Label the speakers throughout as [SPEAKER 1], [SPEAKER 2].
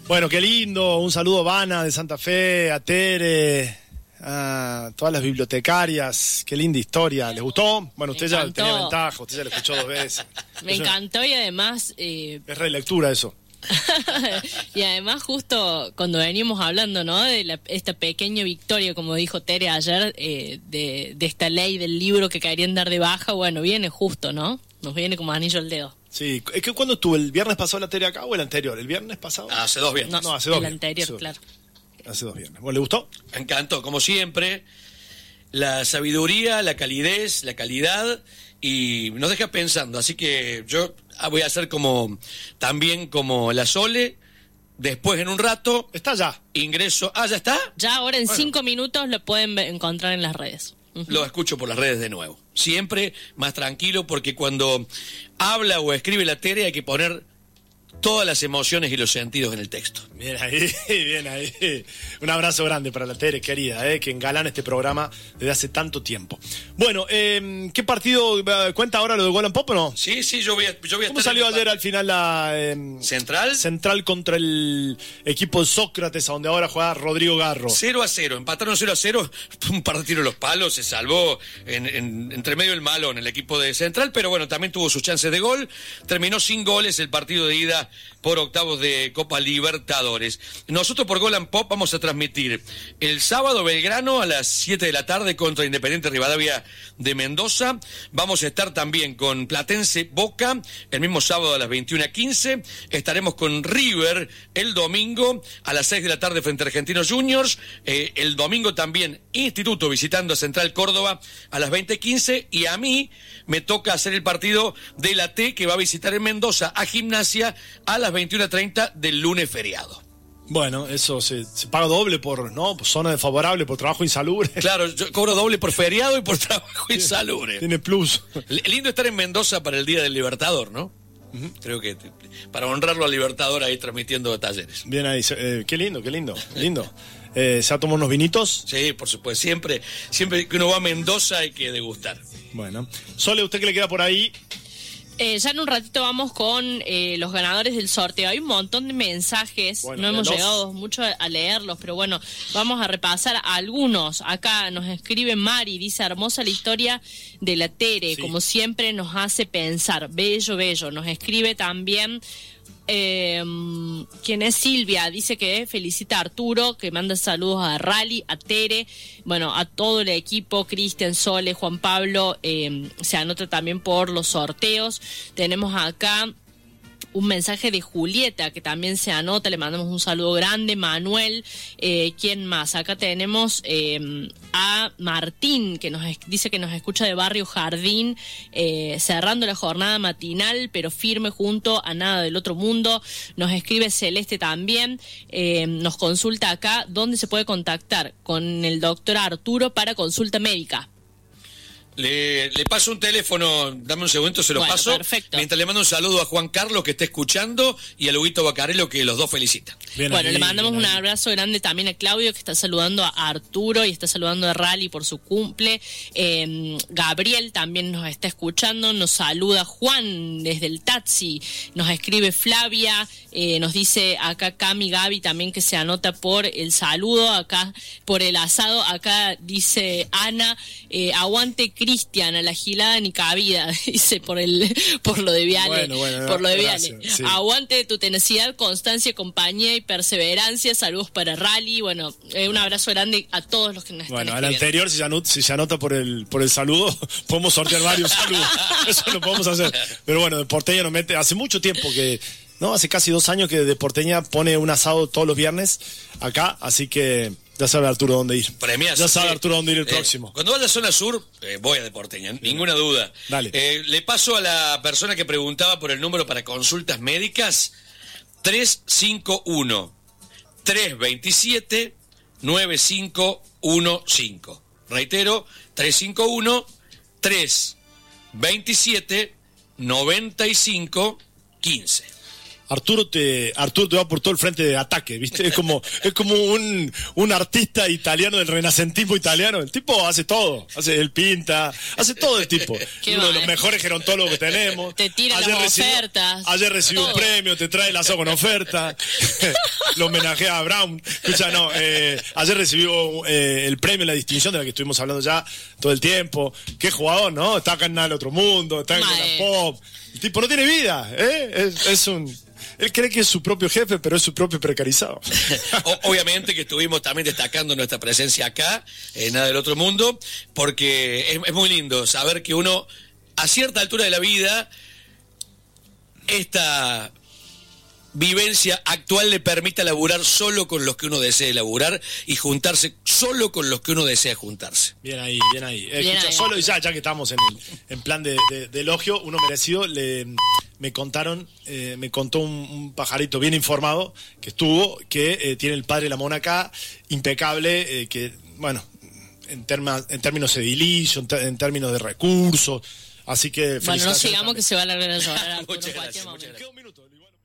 [SPEAKER 1] Bueno, qué lindo. Un saludo a Vana de Santa Fe, a Tere, a todas las bibliotecarias. Qué linda historia. ¿Les gustó? Bueno, usted ya tenía ventaja, usted ya lo escuchó 2 veces.
[SPEAKER 2] Me encantó y además...
[SPEAKER 1] Es relectura eso.
[SPEAKER 2] Y además justo cuando veníamos hablando, ¿no?, de esta pequeña victoria, como dijo Tere ayer, de esta ley del libro que querían dar de baja, bueno, viene justo, ¿no? Nos viene como anillo al dedo.
[SPEAKER 1] Sí, es que ¿cuándo estuvo? ¿El viernes pasado la Tere acá o el anterior? ¿El viernes pasado?
[SPEAKER 3] Hace 2 viernes.
[SPEAKER 1] No, hace 2
[SPEAKER 2] el
[SPEAKER 1] viernes.
[SPEAKER 2] anterior, claro.
[SPEAKER 1] Hace 2 viernes. ¿Vos le gustó?
[SPEAKER 3] Me encantó, como siempre, la sabiduría, la calidez, la calidad, y nos deja pensando, así que yo voy a hacer también como la Sole, después en un rato...
[SPEAKER 1] Está ya.
[SPEAKER 3] Ingreso... ¿Ya está?
[SPEAKER 2] Ya ahora en 5 minutos lo pueden encontrar en las redes.
[SPEAKER 3] Lo escucho por las redes de nuevo. Siempre más tranquilo, porque cuando habla o escribe la Tere hay que poner todas las emociones y los sentidos en el texto.
[SPEAKER 1] Bien ahí, bien ahí. Un abrazo grande para la Tere, querida, que engalana este programa desde hace tanto tiempo. Bueno, ¿qué partido cuenta ahora lo de Golan Pop o no?
[SPEAKER 3] Sí, yo voy a
[SPEAKER 1] ¿Cómo salió ayer al final la...
[SPEAKER 3] ¿Central?
[SPEAKER 1] Central contra el equipo de Sócrates, a donde ahora juega Rodrigo Garro.
[SPEAKER 3] 0-0, empataron 0-0, un par de tiros a los palos, se salvó entre medio el malo en el equipo de Central, pero bueno, también tuvo sus chances de gol. Terminó sin goles el partido de ida por octavos de Copa Libertadores. Nosotros por Golan Pop vamos a transmitir el sábado Belgrano a las 7 de la tarde contra Independiente Rivadavia de Mendoza. Vamos a estar también con Platense Boca el mismo sábado a las 21:15. Estaremos con River el domingo a las 6 de la tarde frente a Argentinos Juniors. El domingo también Instituto visitando a Central Córdoba a las 20:15. Y a mí me toca hacer el partido de la T, que va a visitar en Mendoza a Gimnasia a las 21:30 del lunes feriado.
[SPEAKER 1] Bueno, eso se paga doble por zona desfavorable, por trabajo insalubre.
[SPEAKER 3] Claro, yo cobro doble por feriado y por trabajo insalubre.
[SPEAKER 1] Tiene plus.
[SPEAKER 3] Lindo estar en Mendoza para el Día del Libertador, ¿no? Uh-huh. Creo que para honrarlo al Libertador ahí transmitiendo talleres.
[SPEAKER 1] Bien ahí, qué lindo. ¿Se ha tomado unos vinitos?
[SPEAKER 3] Sí, por supuesto, siempre que uno va a Mendoza hay que degustar.
[SPEAKER 1] Bueno, Sole, ¿usted que le queda por ahí?
[SPEAKER 2] Ya en un ratito vamos con los ganadores del sorteo. Hay un montón de mensajes,
[SPEAKER 1] bueno,
[SPEAKER 2] no hemos llegado mucho a leerlos, pero bueno, vamos a repasar algunos. Acá nos escribe Mari, dice: hermosa la historia de la Tere, sí. Como siempre nos hace pensar, bello. Nos escribe también... ¿quién es? Silvia, dice que felicita a Arturo, que manda saludos a Rally, a Tere, bueno, a todo el equipo, Cristian, Sole, Juan Pablo, se anota también por los sorteos. Tenemos acá un mensaje de Julieta, que también se anota, le mandamos un saludo grande. Manuel, ¿quién más? Acá tenemos a Martín, que nos dice que nos escucha de Barrio Jardín, cerrando la jornada matinal, pero firme junto a Nada del Otro Mundo. Nos escribe Celeste también, nos consulta acá dónde se puede contactar con el doctor Arturo para consulta médica.
[SPEAKER 3] Le paso un teléfono, dame un segundo, se lo paso.
[SPEAKER 2] Perfecto.
[SPEAKER 3] Mientras le mando un saludo a Juan Carlos, que está escuchando, y a Luguito Bacarello, que los dos felicitan.
[SPEAKER 1] Bien
[SPEAKER 2] bueno,
[SPEAKER 1] ahí,
[SPEAKER 2] le mandamos un abrazo grande también a Claudio, que está saludando a Arturo y está saludando a Rally por su cumple. Gabriel también nos está escuchando, nos saluda Juan desde el taxi, nos escribe Flavia, nos dice acá Cami Gaby también, que se anota por el saludo, acá por el asado. Acá dice Ana, aguante Cristian, a la gilada ni cabida, dice por lo de Viale.
[SPEAKER 1] Bueno,
[SPEAKER 2] por lo de
[SPEAKER 1] gracias,
[SPEAKER 2] Viale.
[SPEAKER 1] sí.
[SPEAKER 2] Aguante tu tenacidad, constancia, compañía y perseverancia. Saludos para Rally. Bueno, un abrazo grande a todos los que nos están escribiendo.
[SPEAKER 1] Al anterior, si se anota por el saludo, podemos sortear varios saludos. Eso lo podemos hacer. Pero bueno, de Porteña nos mete, hace mucho tiempo que, ¿no? Hace casi 2 años que de Porteña pone un asado todos los viernes acá, así que ya sabe Arturo dónde ir.
[SPEAKER 3] Premiazo,
[SPEAKER 1] ya sabe
[SPEAKER 3] sí.
[SPEAKER 1] Arturo dónde ir el próximo.
[SPEAKER 3] Cuando vaya a zona sur, voy a de Porteña, ninguna duda.
[SPEAKER 1] Dale.
[SPEAKER 3] Le paso a la persona que preguntaba por el número para consultas médicas, 351-327-9515. Reitero, 351-327-9515.
[SPEAKER 1] Arturo te va por todo el frente de ataque, ¿viste? Es como un artista italiano del renacentismo italiano. El tipo hace todo. Él pinta, hace todo el tipo. Uno de los mejores gerontólogos que tenemos.
[SPEAKER 2] Te tira las ofertas.
[SPEAKER 1] Ayer recibió un premio, te trae el asado con oferta. lo homenajea a Brown. Escucha, no, ayer recibió el premio, la distinción de la que estuvimos hablando ya todo el tiempo. Qué jugador, ¿no? Está acá en Nada del Otro Mundo, está en la Pop. El tipo no tiene vida, es un... Él cree que es su propio jefe, pero es su propio precarizado.
[SPEAKER 3] Obviamente que estuvimos también destacando nuestra presencia acá, en Nada del Otro Mundo, porque es muy lindo saber que uno, a cierta altura de la vida, esta vivencia actual le permita laburar solo con los que uno desee laburar y juntarse solo con los que uno desea juntarse.
[SPEAKER 1] Bien ahí, bien ahí. Escucha, solo y ya que estamos en plan de elogio, uno merecido, me contó un pajarito bien informado que estuvo, que tiene el padre de la mona acá, impecable, que, bueno, en términos edilicios, en términos de recursos, así que...
[SPEAKER 2] Bueno, no sigamos que se va a alargar a llorar.
[SPEAKER 3] Muchas gracias.
[SPEAKER 1] Queda un minuto.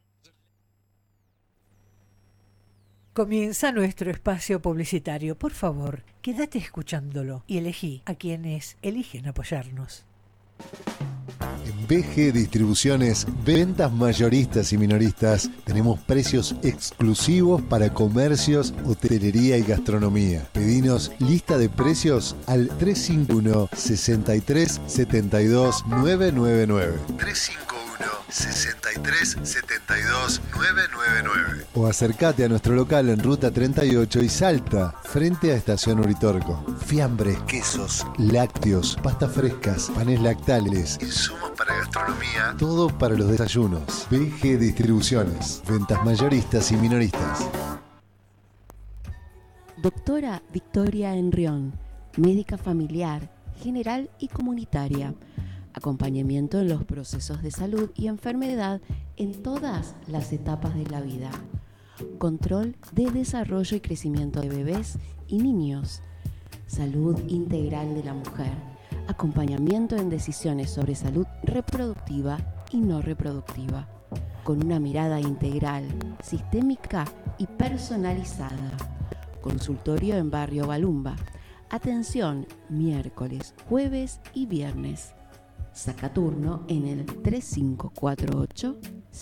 [SPEAKER 4] Comienza nuestro espacio publicitario. Por favor, quédate escuchándolo y elegí a quienes eligen apoyarnos.
[SPEAKER 5] En BG Distribuciones, ventas mayoristas y minoristas, tenemos precios exclusivos para comercios, hotelería y gastronomía. Pedinos lista de precios al 351 63 72 999. 63 72 999. O acércate a nuestro local en Ruta 38 y Salta, frente a Estación Uritorco. Fiambres, quesos, lácteos, pastas frescas, panes lactales, insumos para gastronomía, todo para los desayunos. BG Distribuciones, ventas mayoristas y minoristas.
[SPEAKER 6] Doctora Victoria Enrión, médica familiar, general y comunitaria. Acompañamiento en los procesos de salud y enfermedad en todas las etapas de la vida. Control de desarrollo y crecimiento de bebés y niños. Salud integral de la mujer. Acompañamiento en decisiones sobre salud reproductiva y no reproductiva. Con una mirada integral, sistémica y personalizada. Consultorio en Barrio Balumba. Atención miércoles, jueves y viernes. Saca turno en el 3548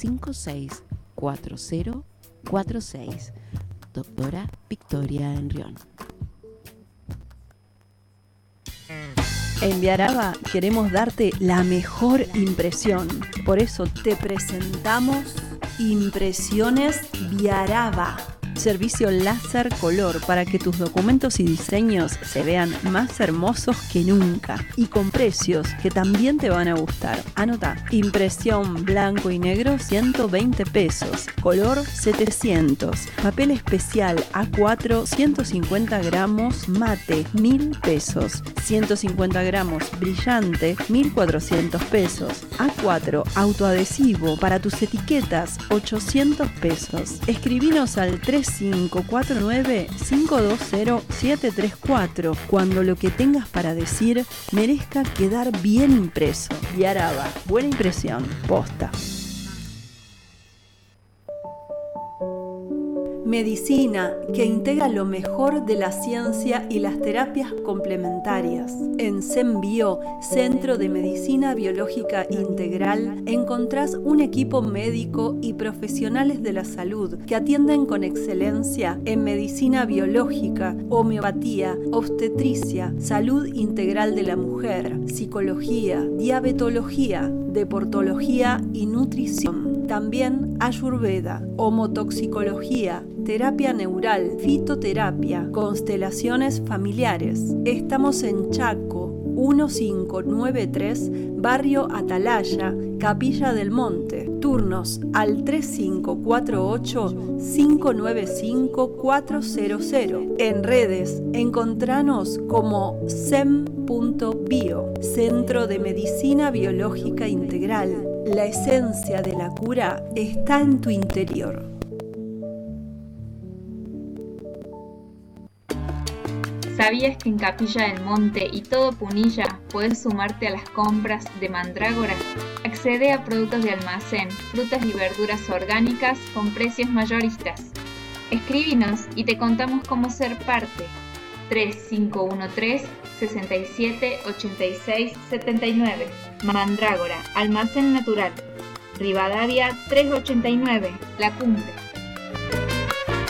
[SPEAKER 6] 564046. Doctora Victoria Enrión.
[SPEAKER 7] En Viaraba queremos darte la mejor impresión. Por eso te presentamos Impresiones Viaraba. Servicio láser color para que tus documentos y diseños se vean más hermosos que nunca y con precios que también te van a gustar. Anota, impresión blanco y negro 120 pesos, color 700, papel especial A4 150 gramos mate 1000 pesos, 150 gramos brillante 1400 pesos, A4 autoadhesivo para tus etiquetas 800 pesos. Escribinos al 3549-520-734 cuando lo que tengas para decir merezca quedar bien impreso. Viaraba, buena impresión, posta. Medicina que integra lo mejor de la ciencia y las terapias complementarias. En CEMBio, Centro de Medicina Biológica Integral, encontrás un equipo médico y profesionales de la salud que atienden con excelencia en medicina biológica, homeopatía, obstetricia, salud integral de la mujer, psicología, diabetología, deportología y nutrición. También ayurveda, homotoxicología, terapia neural, fitoterapia, constelaciones familiares. Estamos en Chaco, 1593, Barrio Atalaya, Capilla del Monte. Turnos al 3548-595-400. En redes, encontranos como sem.bio, Centro de Medicina Biológica Integral. La esencia de la cura está en tu interior.
[SPEAKER 8] ¿Sabías que en Capilla del Monte y todo Punilla puedes sumarte a las compras de Mandrágora? Accede a productos de almacén, frutas y verduras orgánicas con precios mayoristas. Escríbenos y te contamos cómo ser parte. 3513-6786-79. Mandrágora, almacén natural. Rivadavia 389, La Cumbre.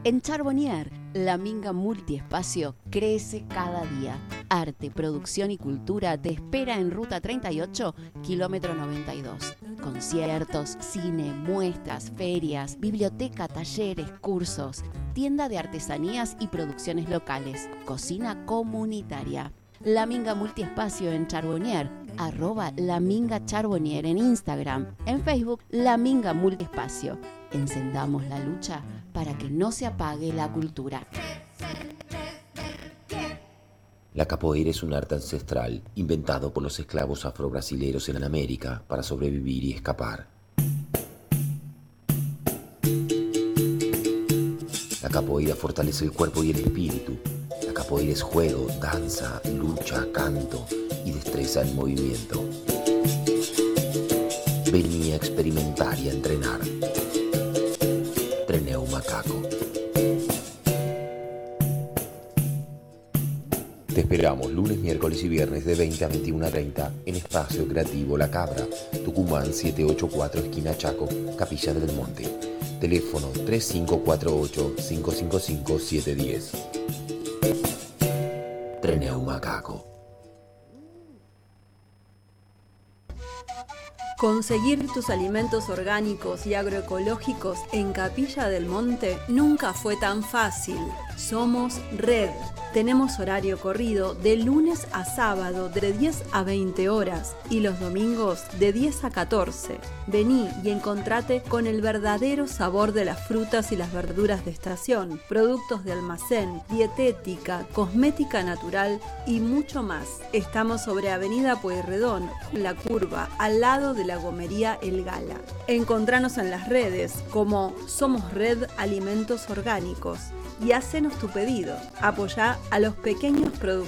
[SPEAKER 6] En Charbonnier, la Minga Multiespacio crece cada día. Arte, producción y cultura te espera en Ruta 38, kilómetro 92. Conciertos, cine, muestras, ferias, biblioteca, talleres, cursos, tienda de artesanías y producciones locales, cocina comunitaria. La Minga Multiespacio en Charbonnier, @La Minga Charbonnier en Instagram, en Facebook La Minga Multiespacio. Encendamos la lucha para que no se apague la cultura.
[SPEAKER 9] La capoeira es un arte ancestral inventado por los esclavos afrobrasileros en América para sobrevivir y escapar. La capoeira fortalece el cuerpo y el espíritu. La capoeira es juego, danza, lucha, canto y destreza en movimiento. Vení a experimentar y a entrenar. Treneu Macaco. Te esperamos lunes, miércoles y viernes de 20 a 21:30 en Espacio Creativo La Cabra, Tucumán 784 esquina Chaco, Capilla del Monte. Teléfono 3548-555-710. Treneu Macaco.
[SPEAKER 7] Conseguir tus alimentos orgánicos y agroecológicos en Capilla del Monte nunca fue tan fácil. Somos Red. Tenemos horario corrido de lunes a sábado de 10 a 20 horas y los domingos de 10 a 14. Vení y encontrate con el verdadero sabor de las frutas y las verduras de estación, productos de almacén, dietética, cosmética natural y mucho más. Estamos sobre Avenida Pueyrredón, La Curva, al lado de la gomería El Gala. Encontranos en las redes como Somos Red Alimentos Orgánicos y hacenos tu pedido. Apoyá a los pequeños productores.